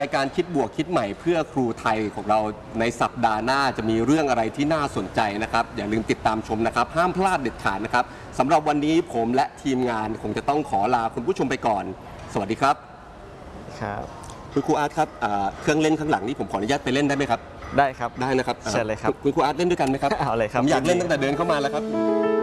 ในการคิดบวกคิดใหม่เพื่อครูไทยของเราในสัปดาห์หน้าจะมีเรื่องอะไรที่น่าสนใจนะครับอย่าลืมติดตามชมนะครับห้ามพลาดเด็ดขาดนะครับสำหรับวันนี้ผมและทีมงานคงจะต้องขอลาคุณผู้ชมไปก่อน สวัสดีครับครับคุณครูอาร์ตครับเครื่องเล่นข้างหลังนี่ผมขออนุญาตไปเล่นได้ไหมครับได้ครับได้นะครับเชิญเลยครับคุณครูอาร์ตเล่นด้วยกันไหมครับเอาเลยครับผมอยากเล่นตั้งแต่เดินเข้ามาแล้วครับ